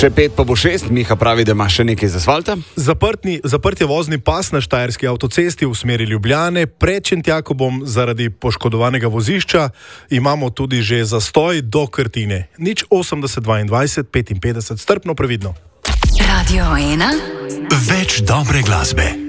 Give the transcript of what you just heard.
Še 5 pa bo 6, Miha pravi, da ima še nekaj z asfalta. Zaprt je vozni pas na štajerski avtocesti v smeri Ljubljane, pred Šentjakobom zaradi poškodovanega vozišča, imamo tudi že zastoj do Krtine. 080 22 55, strpno previdno. Radio 1. Več dobre glasbe.